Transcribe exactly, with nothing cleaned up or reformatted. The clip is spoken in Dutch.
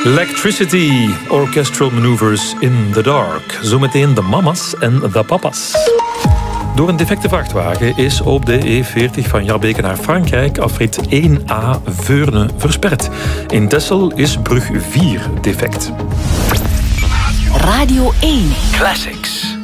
Electricity, orchestral maneuvers in the dark. Zometeen de mama's en de papa's. Door een defecte vrachtwagen is op de E veertig van Jabbeke naar Frankrijk afrit één A Veurne versperd. In Texel is brug vier defect. Radio één Classics.